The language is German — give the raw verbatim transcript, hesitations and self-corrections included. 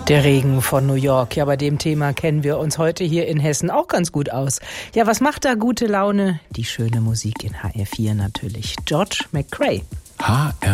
Der Regen von New York. Ja, bei dem Thema kennen wir uns heute hier in Hessen auch ganz gut aus. Ja, was macht da gute Laune? Die schöne Musik in H R vier natürlich. George McCrae. H R